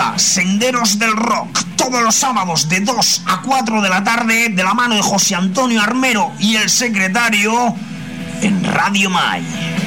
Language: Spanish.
Loyola, Senderos del Rock, todos los sábados de 2 a 4 de la tarde, de la mano de José Antonio Armero y el secretario, en Radio Mai.